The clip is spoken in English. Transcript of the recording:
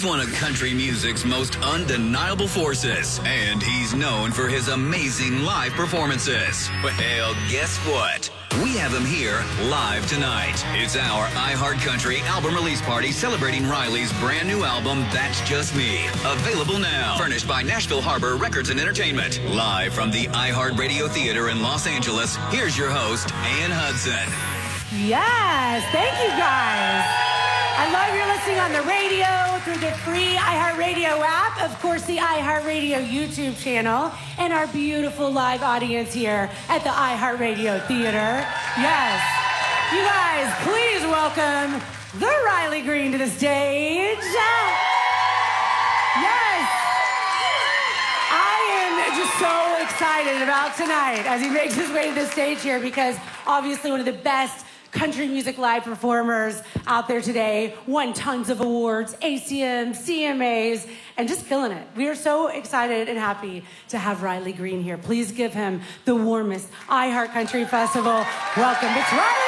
one of country music's most undeniable forces, and he's known for his amazing live performances. Well, guess what? We have him here live tonight. It's our iHeartCountry album release party celebrating Riley's brand new album, That's Just Me. Available now. Furnished by Nashville Harbor Records and Entertainment. Live from the iHeartRadio Theater in Los Angeles, here's your host, Ann Hudson. Yes, thank you guys. I love you're listening on the radio, through the free iHeartRadio app, of course, the iHeartRadio YouTube channel, and our beautiful live audience here at the iHeartRadio Theater. Yes. You guys, please welcome the Riley Green to the stage. Yes. I am just so excited about tonight as he makes his way to the stage here because obviously one of the best country music live performers out there today, won tons of awards, ACMs, CMAs, and just killing it. We are so excited and happy to have Riley Green here. Please give him the warmest iHeartCountry Festival welcome. It's Riley